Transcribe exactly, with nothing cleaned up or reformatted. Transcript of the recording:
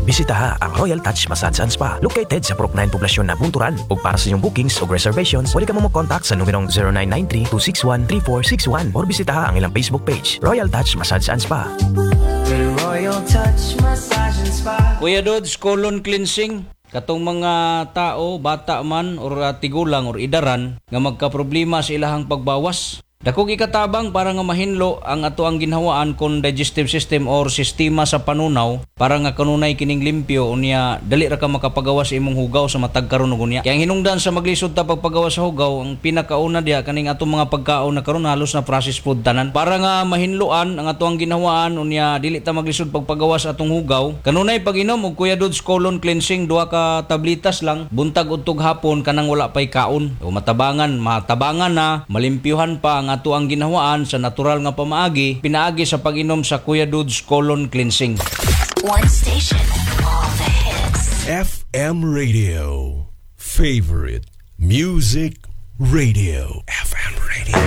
Bisitaha ang Royal Touch Massage and Spa located sa Prok nine poblasyon na Bunturan. Ug para sa inyong bookings o reservations, pwede ka mo mag-contact sa numerong zero nine nine three two six one three four six one or bisitaha ang ilang Facebook page, Royal Touch Massage and Spa. Royal Touch Massage and Spa. Kuya Dods, colon cleansing. Katong mga tao, bata man or uh, tigulang or idaran nga magka-problema sa ilahang pagbawas. Dakog ikatabang para nga mahinlo ang ato ang ginhawaan kon digestive system or sistema sa panunaw para nga kanunay kining limpyo unya dali ra ka makapagawas sa imong hugaw sa matag karon ug unya. Kaya ang hinungdan sa maglisod ta pagpagawas sa hugaw, ang pinakauna diha kaning atong mga pagkaon na karon halos na processed food tanan. Para nga mahinloan ang ato ang ginhawaan unya dili ta maglisod pagpagawas atong hugaw. Kanunay pag-inom og Kuya Dods colon cleansing duha ka tablitas lang buntag udtog hapon kanang wala pay kaon. O matabangan, matabangan na, malimpyuhan pa ang ato ang ginhawaan sa natural nga pamaagi, pinaagi sa pag-inom sa Kuya Dods colon cleansing. One station, all the hits. F M Radio. Favorite Music Radio.